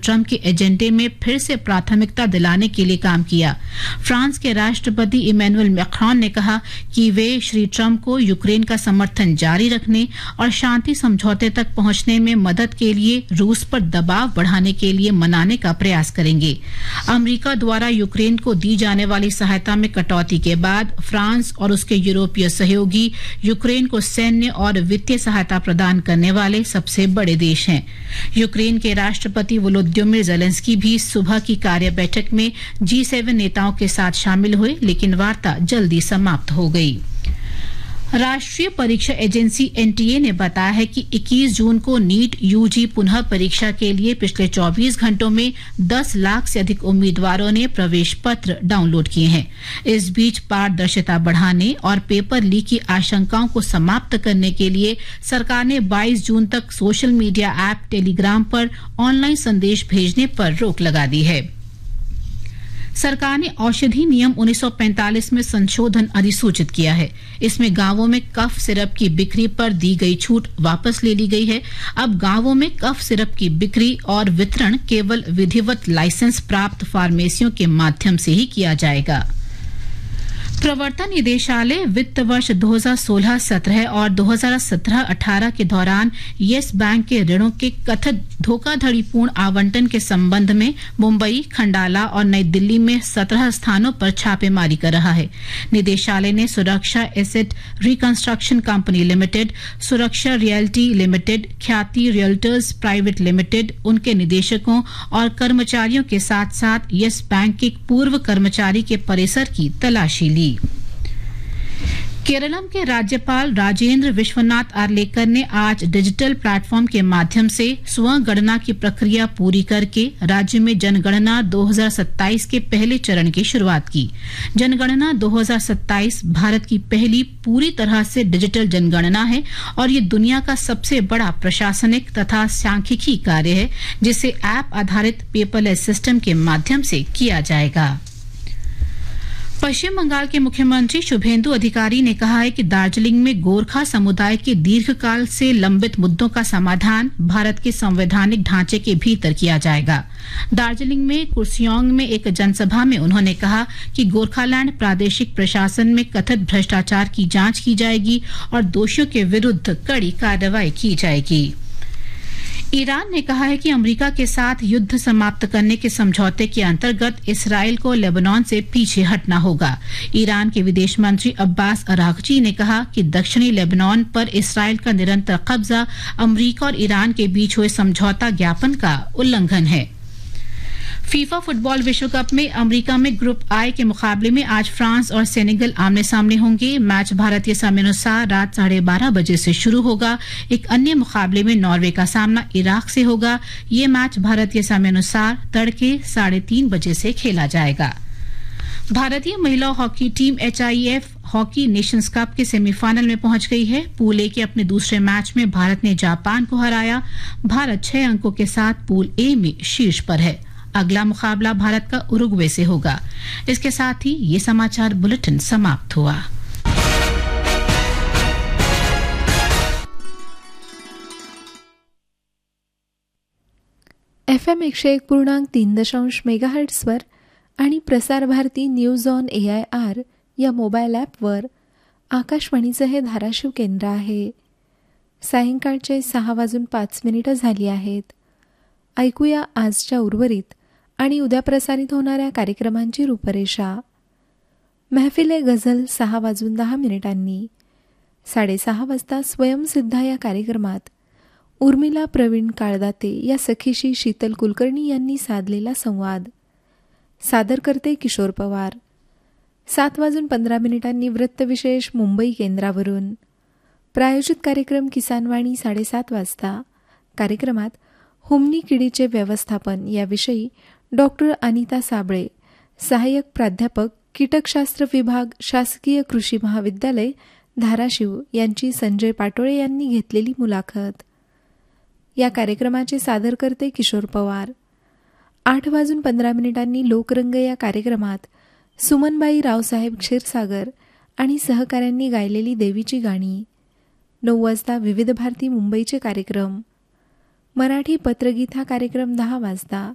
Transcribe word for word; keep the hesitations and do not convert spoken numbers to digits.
Trump के एजेंडे में फिर से प्राथमिकता दिलाने के लिए काम किया। फ्रांस के राष्ट्रपति इमैनुअल मैक्रोन ने कहा कि वे श्री ट्रंप को यूक्रेन का समर्थन जारी रखने और शांति समझौते तक पहुंचने में मदद के लिए रूस पर दबाव बढ़ाने के लिए मनाने का प्रयास करेंगे। अमेरिका द्वारा यूक्रेन को दी जाने वाली सहायता में कटौती के बाद फ्रांस और उसके यूरोपीय सहयोगी यूक्रेन को सैन्य और वित्तीय सहायता प्रदान करने वाले सबसे बड़े देश हैं। यूक्रेन के राष्ट्रपति वोलोदिमीर ज़ेलेंस्की भी सुबह की कार्य बैठक में जी सेवन नेताओं के साथ शामिल हुए, लेकिन वार्ता जल्दी समाप्त हो गई। राष्ट्रीय परीक्षा एजेंसी एनटीए ने बताया है कि इक्कीस जून को नीट यूजी पुनः परीक्षा के लिए पिछले चौबीस घंटों में दस लाख से अधिक उम्मीदवारों ने प्रवेश पत्र डाउनलोड किए हैं। इस बीच पारदर्शिता बढ़ाने और पेपर लीक की आशंकाओं को समाप्त करने के लिए सरकार ने बाईस जून तक सोशल मीडिया ऐप टेलीग्राम पर ऑनलाइन संदेश भेजने पर रोक लगा दी है। सरकार ने औषधि नियम उन्नीस सौ पैंतालीस में संशोधन अधिसूचित किया है। इसमें गांवों में कफ सिरप की बिक्री पर दी गई छूट वापस ले ली गई है। अब गांवों में कफ सिरप की बिक्री और वितरण केवल विधिवत लाइसेंस प्राप्त फार्मेसियों के माध्यम से ही किया जाएगा। प्रवर्तन निदेशालय वित्त वर्ष दो हज़ार सोलह सत्रह और दो हज़ार सत्रह अठारह के दौरान येस बैंक के ऋणों के कथित धोखाधड़ीपूर्ण आवंटन के संबंध में मुंबई, खंडाला और नई दिल्ली में सत्रह स्थानों पर छापेमारी कर रहा है। निदेशालय ने सुरक्षा एसेट रिकंस्ट्रक्शन कंपनी लिमिटेड, सुरक्षा रियल्टी लिमिटेड, ख्याति रियल्टर्स प्राइवेट लिमिटेड, उनके निदेशकों और कर्मचारियों के साथ साथ येस बैंक के पूर्व कर्मचारी के परिसर की तलाशी ली। केरलम के राज्यपाल राजेंद्र विश्वनाथ आर्लेकर ने आज डिजिटल प्लेटफॉर्म के माध्यम से स्वगणना की प्रक्रिया पूरी करके राज्य में जनगणना दो हज़ार सत्ताईस के पहले चरण की शुरुआत की। जनगणना दो हज़ार सत्ताईस भारत की पहली पूरी तरह से डिजिटल जनगणना है और ये दुनिया का सबसे बड़ा प्रशासनिक तथा सांख्यिकी कार्य है, जिसे ऐप आधारित पेपरलेस सिस्टम के माध्यम से किया जाएगा। पश्चिम बंगाल के मुख्यमंत्री शुभेंदु अधिकारी ने कहा है कि दार्जिलिंग में गोरखा समुदाय के दीर्घकाल से लंबित मुद्दों का समाधान भारत के संवैधानिक ढांचे के भीतर किया जाएगा। दार्जिलिंग में कुर्सियोंग में एक जनसभा में उन्होंने कहा कि गोरखालैंड प्रादेशिक प्रशासन में कथित भ्रष्टाचार की जांच की जाएगी और दोषियों के विरुद्ध कड़ी कार्रवाई की जाएगी। ईरान ने कहा है कि अमेरिका के साथ युद्ध समाप्त करने के समझौते के अंतर्गत इसराइल को लेबनान से पीछे हटना होगा। ईरान के विदेश मंत्री अब्बास अरागची ने कहा कि दक्षिणी लेबनान पर इसराइल का निरंतर कब्जा अमेरिका और ईरान के बीच हुए समझौता ज्ञापन का उल्लंघन है। फीफा फुटबॉल विश्व कप में अमेरिका में ग्रुप आई के मुकाबले में आज फ्रांस और सेनेगल आमने सामने होंगे। मैच भारतीय समयानुसार रात साढ़े बारह बजे से शुरू होगा। एक अन्य मुकाबले में नॉर्वे का सामना इराक से होगा। ये मैच भारतीय समयानुसार तड़के साढ़े तीन बजे से खेला जाएगा। भारतीय महिला hockey team एचआईएफ hockey Nations cup के सेमीफाइनल में पहुंच गई है। पूल ए के अपने दूसरे मैच में भारत ने जापान को हराया। भारत छह अंकों के साथ पूल ए में शीर्ष पर है। अगला मुकाबला भारत का उरुग्वे से होगा। इसके साथ ही ये समाचार बुलेटिन समाप्त हुआ। एफ एम एकशे एक पूर्णांक तीन दशांश मेगाहर्ट्सवर आणि Prasar Bharati news on A I R या मोबाईल ॲपवर आकाशवाणीचं हे धाराशिव केंद्र आहे। सायंकाळचे सहा वाजून पाच मिनिटं झाली आहेत। ऐकूया आजच्या उर्वरित आणि उद्या प्रसारित होणाऱ्या कार्यक्रमांची रूपरेषा। महफिले गझल सहा वाजून दहा मिनिटांनी, साडेसहा वाजता स्वयंसिद्धा या कार्यक्रमात उर्मिला प्रवीण काळदाते या सखीशी शीतल कुलकर्णी यांनी साधलेला संवाद, सादर करते किशोर पवार। सात वाजून पंधरा मिनिटांनी वृत्तविशेष मुंबई केंद्रावरून। प्रायोजित कार्यक्रम किसानवाणी साडेसात वाजता। कार्यक्रमात हुमणी किडीचे व्यवस्थापन याविषयी डॉक्टर अनिता साबळे, सहाय्यक प्राध्यापक कीटकशास्त्र विभाग, शासकीय कृषी महाविद्यालय धाराशिव यांची संजय पाटोळे यांनी घेतलेली मुलाखत। या कार्यक्रमाचे सादर करते किशोर पवार। आठ वाजून पंधरा मिनिटांनी लोकरंग या कार्यक्रमात सुमनबाई रावसाहेब क्षीरसागर आणि सहकाऱ्यांनी गायलेली देवीची गाणी। नऊ वाजता विविध भारती मुंबईचे कार्यक्रम। मराठी पत्रगीत हा कार्यक्रम दहा वाजता।